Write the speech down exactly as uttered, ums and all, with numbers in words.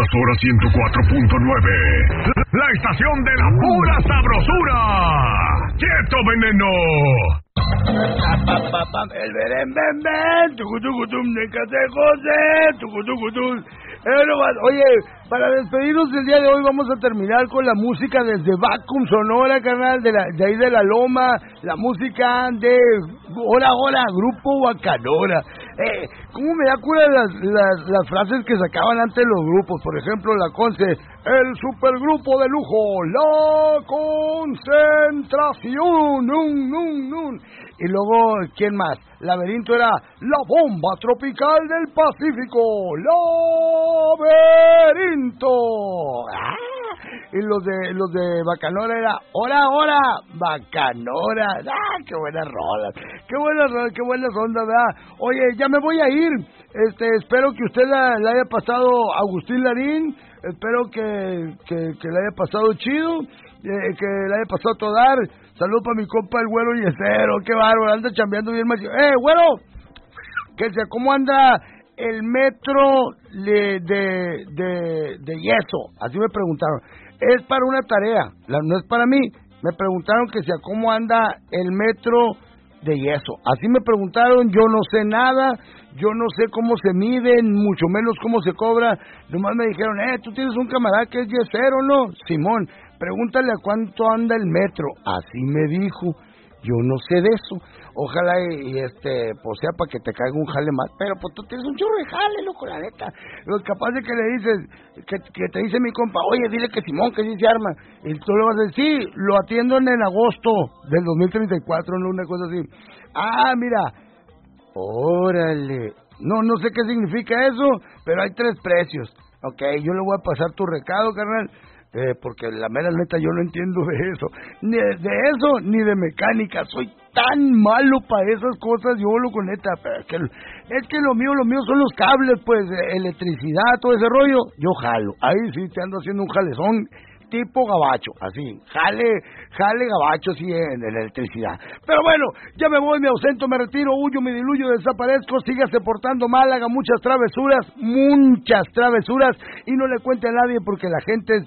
Sabrosura ciento cuatro punto nueve. La estación de la pura sabrosura. ¡Quieto, veneno! El beren, ben, ben, tucutucutum de Catecose, tucutucutum. Oye, para despedirnos del día de hoy vamos a terminar con la música desde Vacuum Sonora, carnal, de, la, de ahí de la Loma, la música de Hora Hora, Grupo Bacanora. Eh, ¿Cómo me da cura las, las, las frases que sacaban antes los grupos? Por ejemplo, la Conce, el supergrupo de lujo, la Concentración, nun, nun, nun. Y luego, ¿quién más? Laberinto era la bomba tropical del Pacífico, Laberinto. ¡Ah! Y los de los de Bacanora era hora, hora, Bacanora. ¡Ah, qué buenas rolas! ¡Qué buenas rolas, qué buenas ondas, ¿verdad? Oye, ya me voy a ir. Este, espero que usted la, la haya pasado, Agustín Larín. Espero que, que, que la haya pasado chido, eh, que la haya pasado a todo dar. Salud para mi compa el güero yesero, qué bárbaro, anda chambeando bien más. ¡Eh, güero! ¿Qué sea? ¿Cómo anda el metro de, de, de, de yeso? Así me preguntaron. Es para una tarea, la, no es para mí. Me preguntaron que sea cómo anda el metro de yeso. Así me preguntaron, yo no sé nada, yo no sé cómo se mide, mucho menos cómo se cobra. Nomás me dijeron, eh, tú tienes un camarada que es yesero, ¿no? Simón, pregúntale a cuánto anda el metro. Así me dijo. Yo no sé de eso. Ojalá y, y este, pues sea para que te caiga un jale más. Pero pues tú tienes un churro de jale, loco, la neta. Lo capaz de que le dices, que, que te dice mi compa, oye, dile que Simón, que sí se arma. Y tú le vas a decir, sí, lo atiendo en, en agosto del dos mil treinta y cuatro, no una cosa así. Ah, mira, órale. No, no sé qué significa eso, pero hay tres precios. Ok, yo le voy a pasar tu recado, carnal. Eh, porque la mera neta yo no entiendo de eso, ni de, de eso, ni de mecánica, soy tan malo para esas cosas, yo lo con neta, pero es que, es que lo mío, lo mío son los cables, pues, electricidad, todo ese rollo, yo jalo, ahí sí te ando haciendo un jalezón, tipo gabacho, así, jale, jale gabacho, así en, en electricidad. Pero bueno, ya me voy, me ausento, me retiro, huyo, me diluyo, desaparezco, sígase portando mal, haga muchas travesuras, muchas travesuras, y no le cuente a nadie porque la gente es